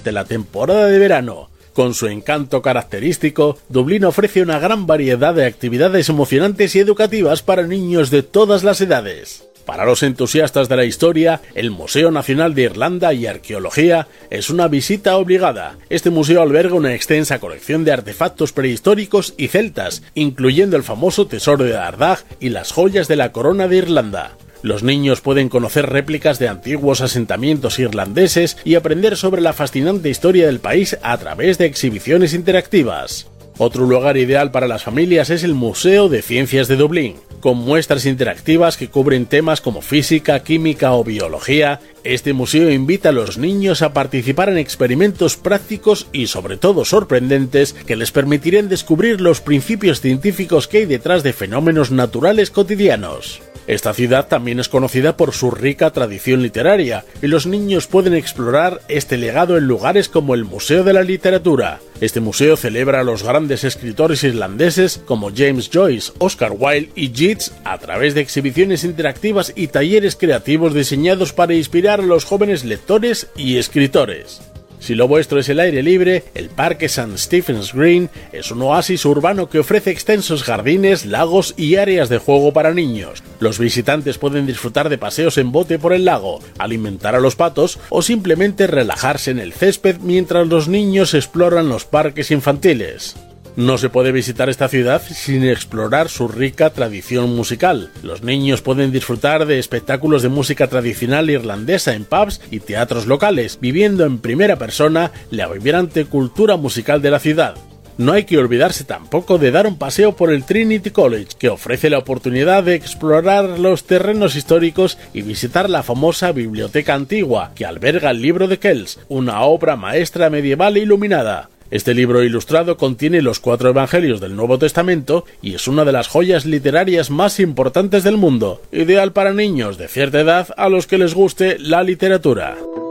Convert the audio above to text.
durante la temporada de verano. Con su encanto característico, Dublín ofrece una gran variedad de actividades emocionantes y educativas para niños de todas las edades. Para los entusiastas de la historia, el Museo Nacional de Irlanda y Arqueología es una visita obligada. Este museo alberga una extensa colección de artefactos prehistóricos y celtas, incluyendo el famoso tesoro de Ardagh y las joyas de la corona de Irlanda. Los niños pueden conocer réplicas de antiguos asentamientos irlandeses y aprender sobre la fascinante historia del país a través de exhibiciones interactivas. Otro lugar ideal para las familias es el Museo de Ciencias de Dublín. Con muestras interactivas que cubren temas como física, química o biología, este museo invita a los niños a participar en experimentos prácticos y sobre todo sorprendentes que les permitirán descubrir los principios científicos que hay detrás de fenómenos naturales cotidianos. Esta ciudad también es conocida por su rica tradición literaria, y los niños pueden explorar este legado en lugares como el Museo de la Literatura. Este museo celebra a los grandes escritores irlandeses como James Joyce, Oscar Wilde y Yeats a través de exhibiciones interactivas y talleres creativos diseñados para inspirar a los jóvenes lectores y escritores. Si lo vuestro es el aire libre, el Parque St. Stephen's Green es un oasis urbano que ofrece extensos jardines, lagos y áreas de juego para niños. Los visitantes pueden disfrutar de paseos en bote por el lago, alimentar a los patos o simplemente relajarse en el césped mientras los niños exploran los parques infantiles. No se puede visitar esta ciudad sin explorar su rica tradición musical. Los niños pueden disfrutar de espectáculos de música tradicional irlandesa en pubs y teatros locales, viviendo en primera persona la vibrante cultura musical de la ciudad. No hay que olvidarse tampoco de dar un paseo por el Trinity College, que ofrece la oportunidad de explorar los terrenos históricos y visitar la famosa biblioteca antigua, que alberga el libro de Kells, una obra maestra medieval iluminada. Este libro ilustrado contiene los 4 evangelios del Nuevo Testamento y es una de las joyas literarias más importantes del mundo, ideal para niños de cierta edad a los que les guste la literatura.